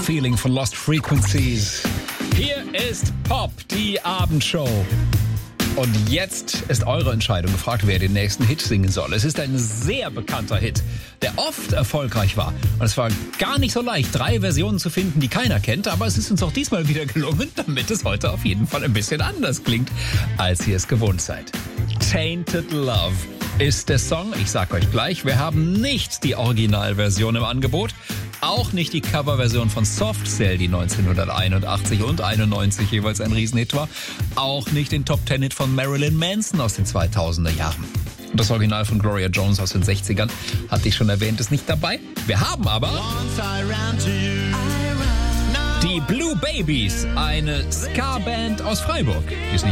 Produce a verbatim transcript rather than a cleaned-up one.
Feeling von Lost Frequencies. Hier ist Pop, die Abendshow. Und jetzt ist eure Entscheidung gefragt, wer den nächsten Hit singen soll. Es ist ein sehr bekannter Hit, der oft erfolgreich war. Und es war gar nicht so leicht, drei Versionen zu finden, die keiner kennt. Aber es ist uns auch diesmal wieder gelungen, damit es heute auf jeden Fall ein bisschen anders klingt, als ihr es gewohnt seid. Tainted Love ist der Song. Ich sag euch gleich, wir haben nicht die Originalversion im Angebot. Auch nicht die Coverversion von Soft Cell, die neunzehnhunderteinundachtzig und einundneunzig jeweils ein Riesenhit war. Auch nicht den Top-Ten-Hit von Marilyn Manson aus den zweitausender Jahren. Und das Original von Gloria Jones aus den sechzigern, hatte ich schon erwähnt, ist nicht dabei. Wir haben aber die Blue Babies, eine Ska-Band aus Freiburg. Die ist nicht